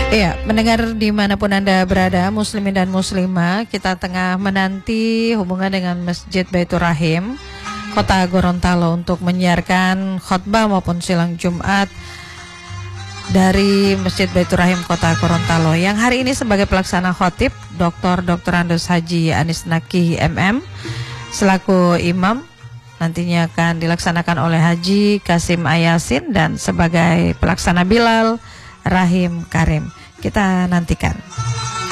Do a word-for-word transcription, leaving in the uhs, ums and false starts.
Iya, mendengar dimanapun Anda berada, muslimin dan muslimah, kita tengah menanti hubungan dengan Masjid Baitur Rahim Kota Gorontalo untuk menyiarkan khutbah maupun silang Jumat dari Masjid Baitur Rahim Kota Gorontalo, yang hari ini sebagai pelaksana khotib Doktor Doktor Andes Haji Anis Naki M M selaku imam. Nantinya akan dilaksanakan oleh Haji Kasim Ayasin dan sebagai pelaksana Bilal Rahim Karim. Kita nantikan.